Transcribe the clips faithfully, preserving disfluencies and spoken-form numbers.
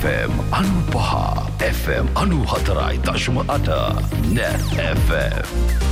F M අනුපහ F M අනුහතරයි දශම අට Net F M.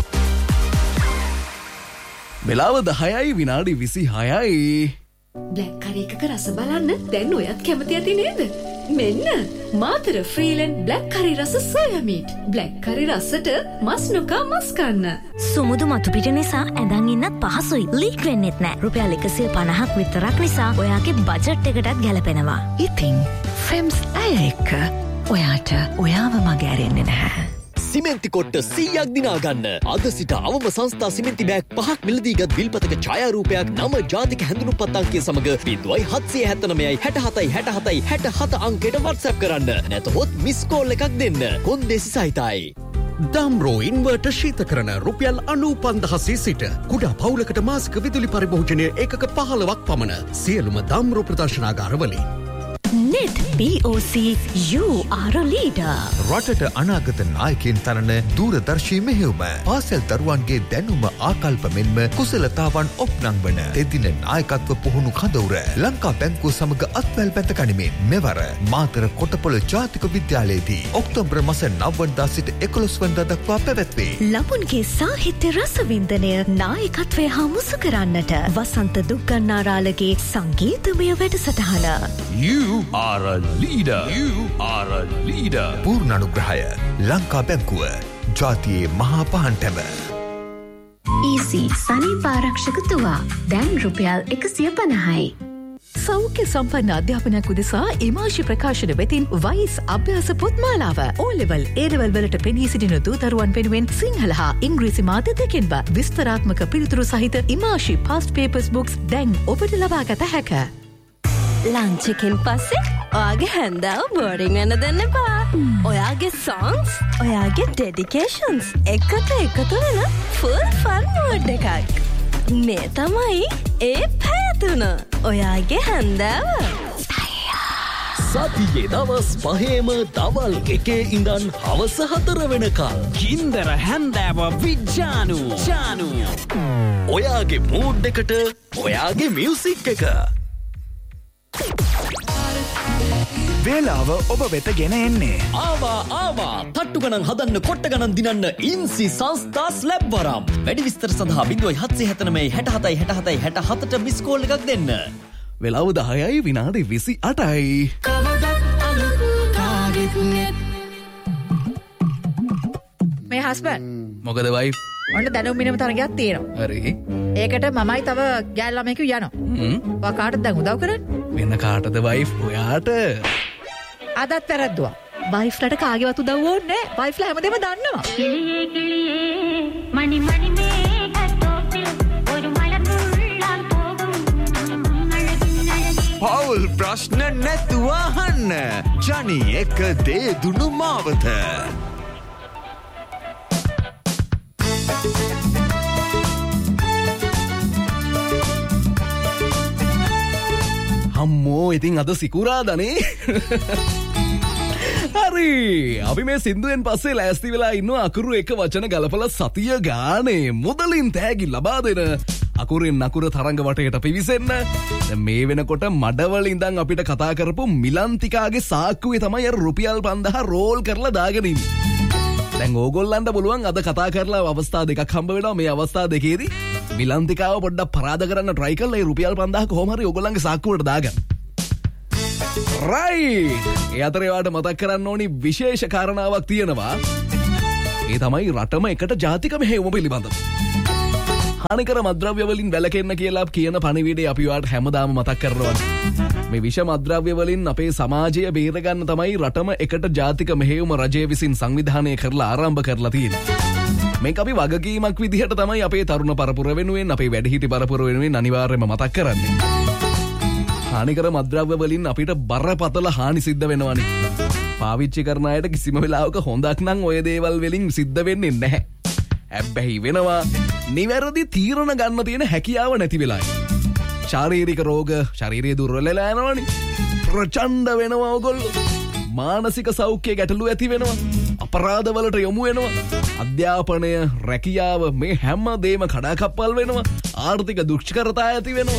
වෙලාව දහයයි විනාඩි විසිහයයි. බ්ලැක් කරි එකක රස බලන්න දැන් ඔයත් කැමති ඇති නේද? මෙන්න මාතර ෆ්‍රීලන්ඩ් බ්ලැක් කරි රස සෝයා මීට්. බ්ලැක් කරි රසට මස් නොකා මස් කන්න. සුමුදු මතු පිට නිසා ඇඳන් ඉන්නත් පහසුයි. ලීක් වෙන්නෙත් නෑ. රුපියල් එකසිය පනහක් විතරක් නිසා ඔයාගේ බජට් එකටත් ගැලපෙනවා. ඉතින් ෆෙම්ස් අය එක්ක ඔයාට ඔයාව මගේ ඇරෙන්නේ නැහැ. සිමෙන්ති කොට්ට සීයක් දිනා ගන්න. අද සිට අවම සංස්ථා සිමෙන්ති බෑග් පහක් මිලදීගත් විල්පතක ඡායාරූපයක් නම ජාතික හැඳුනුම්පත් අංකය සමග බිංදුවයි හත්සිය හැත්තනවයයි හැටහතයි හැටහතයි හැටහත අංකයට WhatsApp කරන්න. නැතහොත් මිස් කෝල් එකක් දෙන්න. කොන්දේසි සහිතයි. ඩම්රෝ ඉන්වර්ටර් ශීතකරණ රුපියල් අනූ පන්දහසේ සිට කුඩා පවුලකට මාසික විදුලි පරිභෝජනය ඒකක පහළොවක් පමණ. සියලුම ඩම්රෝ ප්‍රදර්ශනාගාරවලින්. Net B O C you are a leader. රටට අනාගත නායකයන් තරන දූරදර්ශී මෙහෙයුම පාසල් දරුවන්ගේ දැනුම ආකල්ප මෙන්ම කුසලතාවන් ඔප්නංවන එදින නායකත්ව පුහුණු කඳවුර ලංකා බැංකුව සමග අත්වැල් බැඳ ගනිමින් මෙවර මාතර කොටපොළ ජාතික විද්‍යාලයේදී ඔක්තෝබර් මාස නවය වෙනිදා සිට එකොළොස් වෙනිදා දක්වා පැවැත්වේ. ලබුන්ගේ සාහිත්‍ය රසවින්දනය නායකත්වය හා මුසු කරන්නට වසන්ත දුක්ගන්නාරාලගේ සංගීතමය වැඩසටහන. You are a leader. You are a leader. පූර්ණානුග්‍රහය Lanka බැංකුව ජාතියේ මහා පහන්ටම. ඊසි සනීප ආරක්ෂක තුවා දැන් රුපියල් එකසිය පනහයි. සෞඛ්‍ය සම්පන්න අධ්‍යාපනයක් උදෙසා ඉමාශි ප්‍රකාශන වෙතින් වයිස් අභ්‍යාස පොත් මාලාව ඕලෙවල් ඒලෙවල් වලට පෙනී සිටින දූ දරුවන් වෙනුවෙන් සිංහල හා ඉංග්‍රීසි මාධ්‍ය දෙකෙන්ම විස්තරාත්මක පිළිතුරු සහිත ඉමාශි පාස්ට් පේපර්ස් බුක්ස් දැන් ඔබට ලබා ගත හැක. ලන්ච් එකෙන් පස්සේ ඔයාගේ හැන්දාව බෝරින් වෙන්න දෙන්න එපා. ඔයාගේ songs, ඔයාගේ dedications එකට එකතු වෙන full fun mood එකක්. මේ තමයි ඒ පැතුන ඔයාගේ හැන්දාව. සතියේ දවස් පහේම දවල් එකේ ඉඳන් හවස හතර වෙනකල් කින්දර හැන්දාව විජ්ජානු ජානු. ඔයාගේ mood එකට ඔයාගේ music එක. වේලාව ඔබ වෙත ගෙන එන්නේ ආවා ආවා තට්ටු ගණන් හදන්න කොට්ට ගණන් දිනන්න ඉන්සි සංස්ථා ස්ලැබ් වරම්. වැඩි විස්තර සඳහා බිංදුවයි හත්සිය හැත්තනවයයි හැටහතයි හැටහතයි හැටහතට මිස් කෝල් එකක් දෙන්න. වෙලාව දහයයි විනාඩි විසි අටයි. මේ හස්බන්ඩ් මොකද වයිෆ්? ඔන්න දැනුම් මිනිම තරගයක් තියෙනවා. හරි. ඒකට මමයි තව ගෑල් ළමයෙක් යනවා. හ්ම්. ඔයා කාටද දැන් උදව් කරන්නේ? වෙන කාටද වයිෆ්? ඔයාට. අදත් වැරද්දුවා. වයිෆ්ලට කාගේවත් උදව් ඕනේ නැහැ. වයිෆ්ලා හැමදේම දන්නවා. කිලියේ කිලියේ මනි මනි මේ කටෝපිල් ഒരു മലമുള്ളാൻ പോകും පවුල් ප්‍රශ්න නැතුව අහන්න. ජනි එක දේ දුනු මාවත. අම්මෝ ඉතින් අද සිකුරාදනේ. හරි අපි මේ සින්දුවෙන් පස්සේ ලෑස්ති වෙලා ඉන්නවා අකුරු එක වචන ගලපලා සතිය ගානේ මුදලින් තෑගි ලබා දෙන අකුරෙන් අකුර තරංග වටේට පිවිසෙන්න. දැන් මේ වෙනකොට මඩවල ඉඳන් අපිට කතා කරපු මිලන්තිකාගේ සාක්කුවේ තමයි අර රුපියල් පන්දහ රෝල් කරලා දාගෙන ඉන්නේ. දැන් ඕගොල්ලන්ට පුළුවන් අද කතා කරලා අවස්ථා දෙකක් හම්බ වෙනවා. මේ අවස්ථා දෙකේදී මිලන්තිකාව පොඩ්ඩක් පරාද කරන්න try කරලා ඒ රුපියල් පන්දහ කොහොම හරි ඕගොල්ලන්ගේ සාක්කුවට දාගන්න. රයිට්. ඒ අතරේ වාට මතක් කරන්න ඕනි විශේෂ කාරණාවක් තියෙනවා. ඒ තමයි රටම එකට ජාතික මෙහෙයුම පිළිබඳව. හානිකර මද්‍රව්‍ය වලින් වැළකෙන්න කියලා කියන පණිවිඩය අපි වාට හැමදාම මතක් කරනවා. මේ විෂ මද්‍රව්‍ය වලින් අපේ සමාජය බේරගන්න තමයි රටම එකට ජාතික මෙහෙයුම රජය විසින් සංවිධානය කරලා ආරම්භ කරලා තියෙන්නේ. මේක අපි වගකීමක් විදිහට තමයි අපේ තරුණ පරපුර වෙනුවෙන් අපේ වැඩිහිටි පරපුර වෙනුවෙන් අනිවාර්යයෙන්ම මතක් කරන්නේ. හානිකර මද්‍රව්‍ය වලින් අපිට බරපතල හානි සිද්ධ වෙනවනේ. පාවිච්චි කරන අයට කිසිම වෙලාවක හොඳක් නම් ඔය දේවල් වලින් සිද්ධ වෙන්නේ නැහැ. හැබැයි වෙනවා නිවැරදි තීරණ ගන්න තියෙන හැකියාව නැති වෙලායි. ශාරීරික රෝග ශරීරයේ දුර්වල වෙලා යනවනේ. ප්‍රචණ්ඩ වෙනවා ඔයගොල්ලෝ. මානසික සෞඛ්‍ය ගැටලු ඇති වෙනවා. අපරාධ වලට යොමු වෙනවා. අධ්‍යාපනය රැකියාව මේ හැම දෙයක්ම කඩාකප්පල් වෙනවා. ආර්ථික දුෂ්කරතා ඇති වෙනවා.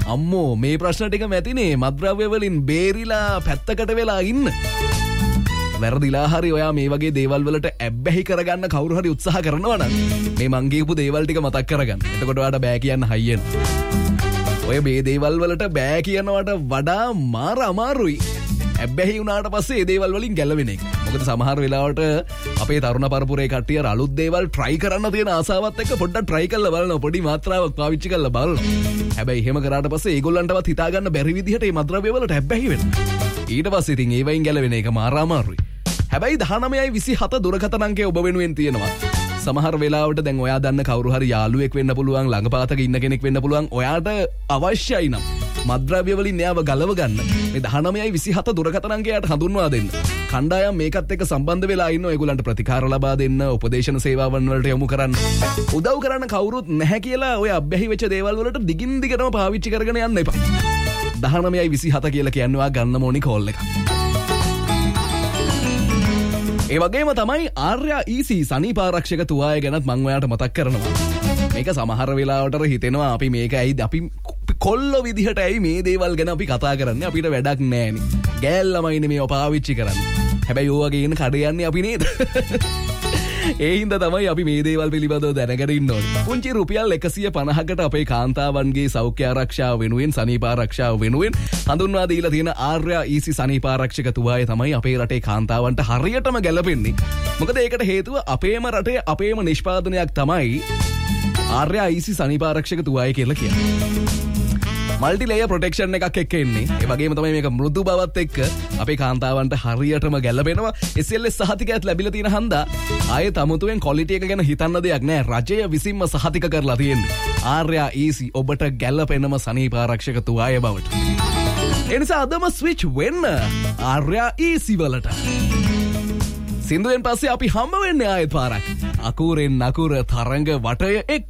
අම්මෝ මේ ප්‍රශ්න ටික මැතිනේ මත්ද්‍රව්‍ය වලින් බේරිලා පැත්තකට වෙලා ඉන්න. වැරදිලා හරි ඔයා මේ වගේ දේවල් වලට ඇබ්බැහි කරගන්න කවුරු හරි උත්සාහ කරනවා නම් මේ මං කියපු දේවල් ටික මතක් කරගන්න. එතකොට ඔයාට බෑ කියන්න හයියෙන්. ඔය මේ දේවල් වලට බෑ කියනවට වඩා මාර අමාරුයි ඇබ්බැහි වුණාට පස්සේ මේ දේවල් වලින් ගැලවෙන එක. මොකද සමහර වෙලාවට අපේ තරුණ පරපුරේ කට්ටිය අලුත් දේවල් try කරන්න තියෙන ආසාවත් එක්ක පොඩ්ඩක් try කරලා බලනවා. පොඩි මාත්‍රාවක් පාවිච්චි කරලා බලනවා. හැබැයි එහෙම කරාට පස්සේ ඒගොල්ලන්ටවත් හිතා ගන්න බැරි විදිහට මේ මත්ද්‍රව්‍ය වලට ඇබ්බැහි වෙනවා. ඊට පස්සේ ඉතින් ඒ වයින් ගැලවෙන එක මාර අමාරුයි. හැබැයි දහනවයයි විසිහත දුරකථන අංකය ඔබ වෙනුවෙන් තියෙනවා. සමහර වෙලාවට දැන් ඔයා දන්න කවුරු හරි යාළුවෙක් වෙන්න පුළුවන්, ළඟපාතක ඉන්න කෙනෙක් වෙන්න පුළුවන්. ඔයාට අවශ්‍යයි නම් මත්ද්‍රව්‍ය වලින් එයාව ගලව ගන්න මේ දහනවයයි විසිහත දුරකථන අංකයට හඳුන්වා දෙන්න. කණ්ඩායම් මේකත් එක්ක සම්බන්ධ වෙලා ඉන්න ඒගොල්ලන්ට ප්‍රතිකාර ලබා දෙන්න, උපදේශන සේවාවන් වලට යොමු කරන්න. උදව් කරන්න කවුරුත් නැහැ කියලා ඔය අබ්බැහි වෙච්ච දේවල් වලට දිගින් දිගටම පාවිච්චි කරගෙන යන්න එපා. දහනවයයි විසිහත කියලා කියන්නේ ඔයා ගන්න ඕනි කෝල් එක. ඒ වගේම තමයි ආර්යා ඊසි සනීපාරක්ෂක තුවාය ගැනත් මං ඔයාට මතක් කරනවා. මේක සමහර වෙලාවට හිතෙනවා අපි මේක ඇයි අපි කොල්ල විදිහට ඇයි මේ දේවල් ගැන අපි කතා කරන්නේ, අපිට වැඩක් නෑනේ. ගෑල් ළමයිනේ මේව පාවිච්චි කරන්නේ. හැබැයි ඕවා ගේන කඩේ යන්නේ අපි නේද? ඒ හින්දා තමයි අපි මේ දේවල් පිළිබඳව දැනගෙන ඉන්න ඕනේ. පුංචි රුපියල් එකසිය පනහකට අපේ කාන්තාවන්ගේ සෞඛ්‍ය ආරක්ෂාව වෙනුවෙන්, සනීප ආරක්ෂාව වෙනුවෙන් හඳුන්වා දීලා තියෙන ආර්යා ඊසි සනීප ආරක්ෂක තුවාය තමයි අපේ රටේ කාන්තාවන්ට හරියටම ගැලපෙන්නේ. මොකද ඒකට හේතුව අපේම රටේ අපේම නිෂ්පාදනයක් තමයි ආර්යා ඊසි සනීප ආරක්ෂක තුවාය කියලා කියන්නේ. මල්ටි ලේයර් ප්‍රොටෙක්ෂන් එකක් එක්ක එන්නේ. ඒ වගේම තමයි මේක මෘදු බවත් එක්ක අපේ කාන්තාවන්ට හරියටම ගැලපෙනවා. එස් එල් එස් සහතිකයක් ලැබිලා තියෙන හන්දා ආයේ තමුතුවෙන් ක්වොලිටි එක ගැන හිතන්න දෙයක් නෑ. රජය විසින්ම සහතික කරලා තියෙන්නේ. ආර්යා ඊසි ඔබට ගැලපෙනම සනීප ආරක්ෂක තුවාය බවට. ඒ නිසා අදම ස්විච් වෙන්න ආර්යා ඊසි වලට. සින්දුවෙන් පස්සේ අපි හම්බ වෙන්නේ ආයෙත් පාරක්. අකුරෙන් නකුර තරංග වටය එක්ක.